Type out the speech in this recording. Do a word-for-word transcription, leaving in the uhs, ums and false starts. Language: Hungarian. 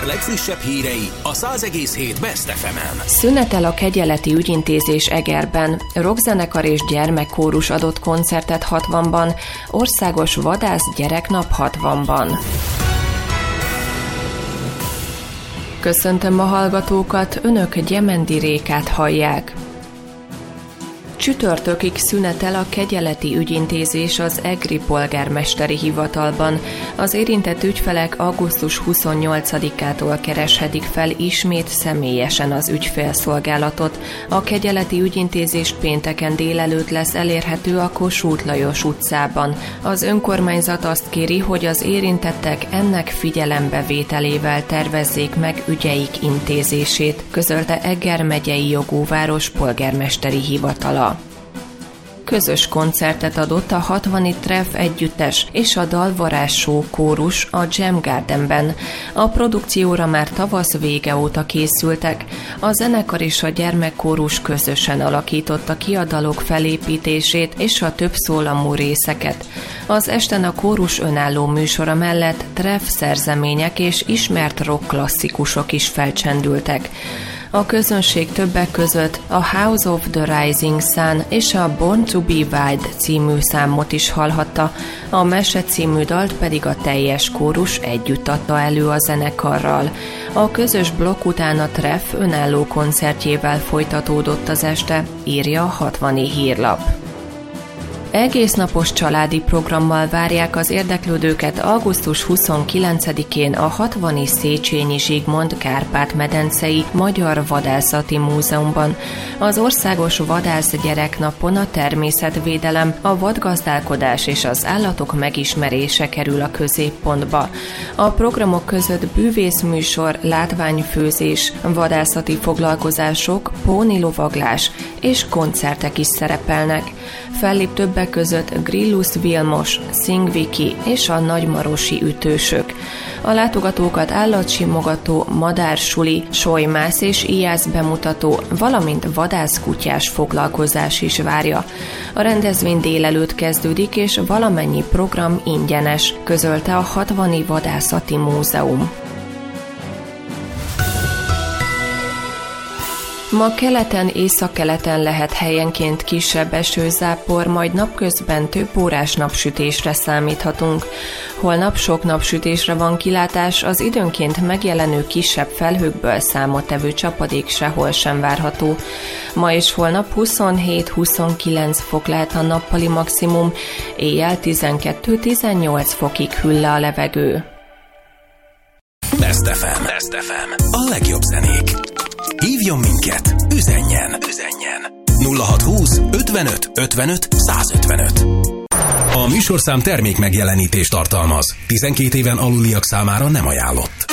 Eger legfrissebb hírei a száz egész hét Best ef emen. Szünetel a kegyeleti ügyintézés Egerben. Rockzenekar és gyermekkórus adott koncertet hatvanban, országos vadász gyereknap hatvanban. Köszöntöm a hallgatókat, önök Gyemendi Rékát hallják. Csütörtökig szünetel a kegyeleti ügyintézés az egri polgármesteri hivatalban. Az érintett ügyfelek augusztus huszonnyolcadikától kereshetik fel ismét személyesen az ügyfélszolgálatot. A kegyeleti ügyintézés pénteken délelőtt lesz elérhető a Kossuth Lajos utcában. Az önkormányzat azt kéri, hogy az érintettek ennek figyelembevételével tervezzék meg ügyeik intézését, közölte Eger megyei jogóváros polgármesteri hivatala. Közös koncertet adott a hatvani Treff együttes és a Dalvarázs Show kórus a Jam Gardenben. A produkcióra már tavasz vége óta készültek. A zenekar és a gyermekkórus közösen alakította ki a dalok felépítését és a több szólamú részeket. Az esten a kórus önálló műsora mellett Treff szerzemények és ismert rock klasszikusok is felcsendültek. A közönség többek között a House of the Rising Sun és a Born to be Wild című számot is hallhatta, a Mese című dalt pedig a teljes kórus együtt adta elő a zenekarral. A közös blokk után a Treff önálló koncertjével folytatódott az este, írja a hatvani hírlap. Egésznapos családi programmal várják az érdeklődőket augusztus huszonkilencedikén a hatvani Széchenyi Zsigmond Kárpát-medencei Magyar Vadászati Múzeumban. Az országos vadász gyereknapon a természetvédelem, a vadgazdálkodás és az állatok megismerése kerül a középpontba. A programok között bűvészműsor, látványfőzés, vadászati foglalkozások, pónilovaglás és koncertek is szerepelnek. Fellép többek között Grillus Vilmos, Szingviki és a nagymarosi ütősök. A látogatókat állatsimogató, madársuli, solymász és ijász bemutató, valamint vadászkutyás foglalkozás is várja. A rendezvény délelőtt kezdődik, és valamennyi program ingyenes, közölte a hatvani Vadászati Múzeum. Ma keleten, északkeleten lehet helyenként kisebb esőzápor, majd napközben több órás napsütésre számíthatunk. Holnap sok napsütésre van kilátás, az időnként megjelenő kisebb felhőkből számottevő csapadék sehol sem várható. Ma és holnap huszonhét-huszonkilenc fok lehet a nappali maximum, éjjel tizenkettő-tizennyolc fokig hűl le a levegő. Best ef em. Best ef em. A legjobb zenék. Hívjon minket, üzenjen, üzenjen. nulla hatszázhúsz ötvenöt ötvenöt százötvenöt. A műsorszám termék megjelenítést tartalmaz. tizenkét éven aluliak számára nem ajánlott.